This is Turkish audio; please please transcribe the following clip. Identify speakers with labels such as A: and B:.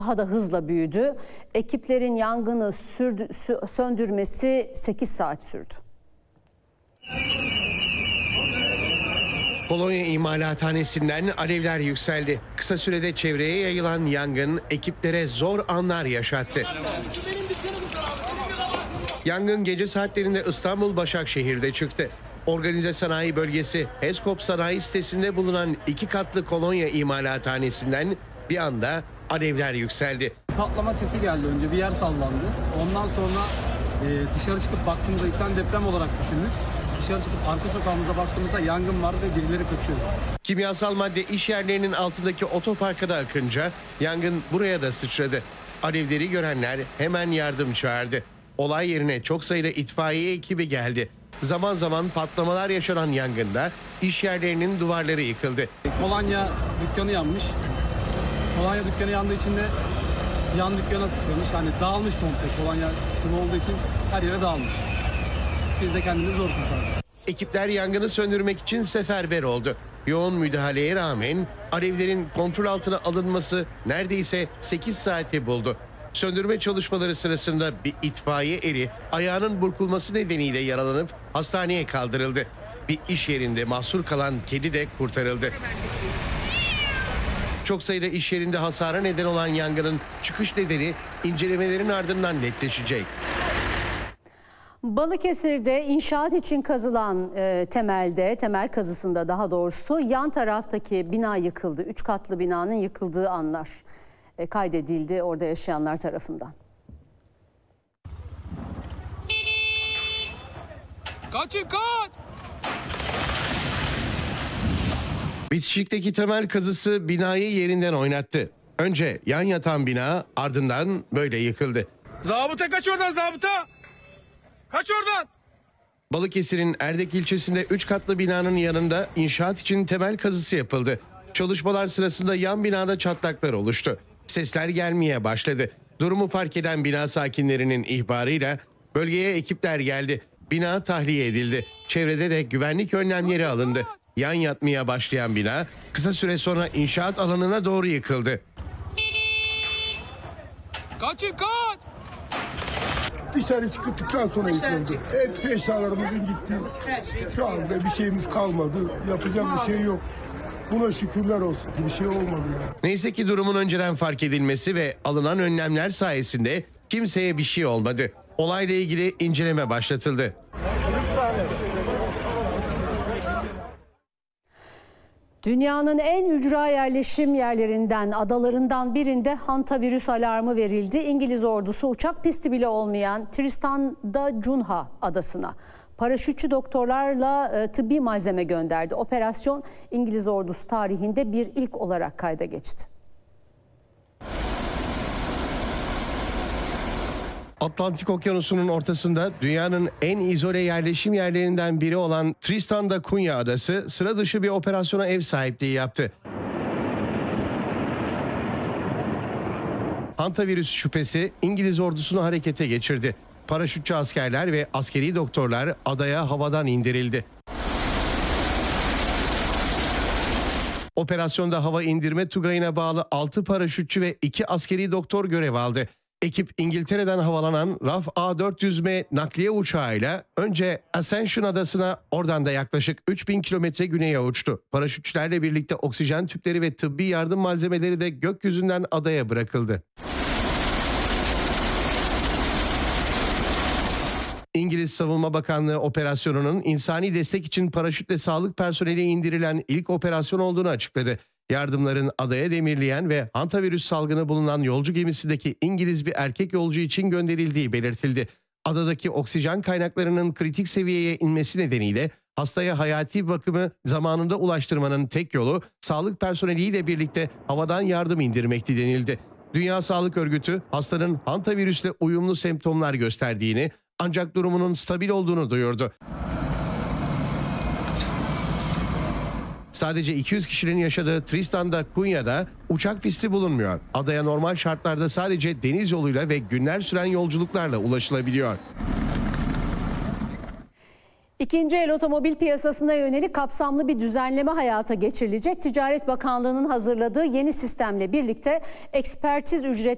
A: Daha da hızla büyüdü. Ekiplerin yangını söndürmesi 8 saat sürdü.
B: Kolonya imalathanesinden alevler yükseldi. Kısa sürede çevreye yayılan yangın ekiplere zor anlar yaşattı. Yangın gece saatlerinde İstanbul Başakşehir'de çıktı. Organize sanayi bölgesi Heskop sanayi sitesinde bulunan 2 katlı kolonya imalathanesinden bir anda alevler yükseldi.
C: Patlama sesi geldi, önce bir yer sallandı. Ondan sonra dışarı çıkıp baktığımızda ilkten deprem olarak düşündük. Dışarı çıkıp arka sokağımıza baktığımızda yangın vardı ve birileri kaçıyor.
B: Kimyasal madde iş yerlerinin altındaki otoparka da akınca yangın buraya da sıçradı. Alevleri görenler hemen yardım çağırdı. Olay yerine çok sayıda itfaiye ekibi geldi. Zaman zaman patlamalar yaşanan yangında iş yerlerinin duvarları yıkıldı.
C: Kolonya dükkanı yanmış. Kolonya dükkanı yandığı için de yan dükkana sıçramış. Hani dağılmış komple. Kolonya sıvı olduğu için her yere dağılmış. Biz de kendimizi zor kurtardık.
B: Ekipler yangını söndürmek için seferber oldu. Yoğun müdahaleye rağmen alevlerin kontrol altına alınması neredeyse 8 saati buldu. Söndürme çalışmaları sırasında bir itfaiye eri ayağının burkulması nedeniyle yaralanıp hastaneye kaldırıldı. Bir iş yerinde mahsur kalan kedi de kurtarıldı. Çok sayıda iş yerinde hasara neden olan yangının çıkış nedeni incelemelerin ardından netleşecek.
A: Balıkesir'de inşaat için kazılan temel kazısında daha doğrusu yan taraftaki bina yıkıldı. 3 katlı binanın yıkıldığı anlar kaydedildi orada yaşayanlar tarafından.
D: Kaçın kaç!
B: Bitişikteki temel kazısı binayı yerinden oynattı. Önce yan yatan bina ardından böyle yıkıldı.
D: Zabıta kaç oradan zabıta! Kaç oradan!
B: Balıkesir'in Erdek ilçesinde 3 katlı binanın yanında inşaat için temel kazısı yapıldı. Çalışmalar sırasında yan binada çatlaklar oluştu. Sesler gelmeye başladı. Durumu fark eden bina sakinlerinin ihbarıyla bölgeye ekipler geldi. Bina tahliye edildi. Çevrede de güvenlik önlemleri alındı. Yan yatmaya başlayan bina kısa süre sonra inşaat alanına doğru yıkıldı.
D: Kaçın kaç!
E: Dışarı çıktıktan sonra yıkıldı. Hep eşyalarımızın gitti. Şu anda bir şeyimiz kalmadı. Yapacak bir şey yok. Buna şükürler olsun. Bir şey olmadı ya.
B: Neyse ki durumun önceden fark edilmesi ve alınan önlemler sayesinde kimseye bir şey olmadı. Olayla ilgili inceleme başlatıldı.
A: Dünyanın en ücra yerleşim yerlerinden, adalarından birinde hantavirüs alarmı verildi. İngiliz ordusu uçak pisti bile olmayan Tristan da Cunha adasına paraşütçü doktorlarla tıbbi malzeme gönderdi. Operasyon İngiliz ordusu tarihinde bir ilk olarak kayda geçti.
B: Atlantik Okyanusu'nun ortasında dünyanın en izole yerleşim yerlerinden biri olan Tristan da Cunha adası sıra dışı bir operasyona ev sahipliği yaptı. Hantavirüs şüphesi İngiliz ordusunu harekete geçirdi. Paraşütçü askerler ve askeri doktorlar adaya havadan indirildi. Operasyonda hava indirme tugayına bağlı 6 paraşütçü ve 2 askeri doktor görev aldı. Ekip İngiltere'den havalanan RAF A400M nakliye uçağıyla önce Ascension adasına, oradan da yaklaşık 3000 kilometre güneye uçtu. Paraşütçülerle birlikte oksijen tüpleri ve tıbbi yardım malzemeleri de gökyüzünden adaya bırakıldı. İngiliz Savunma Bakanlığı operasyonunun insani destek için paraşütle sağlık personeli indirilen ilk operasyon olduğunu açıkladı. Yardımların adaya demirleyen ve hantavirüs salgını bulunan yolcu gemisindeki İngiliz bir erkek yolcu için gönderildiği belirtildi. Adadaki oksijen kaynaklarının kritik seviyeye inmesi nedeniyle hastaya hayati bakımı zamanında ulaştırmanın tek yolu sağlık personeliyle birlikte havadan yardım indirmekti denildi. Dünya Sağlık Örgütü hastanın hantavirüsle uyumlu semptomlar gösterdiğini ancak durumunun stabil olduğunu duyurdu. Sadece 200 kişinin yaşadığı Tristan da Cunha'da uçak pisti bulunmuyor. Adaya normal şartlarda sadece deniz yoluyla ve günler süren yolculuklarla ulaşılabiliyor.
A: İkinci el otomobil piyasasına yönelik kapsamlı bir düzenleme hayata geçirilecek. Ticaret Bakanlığı'nın hazırladığı yeni sistemle birlikte ekspertiz ücretleri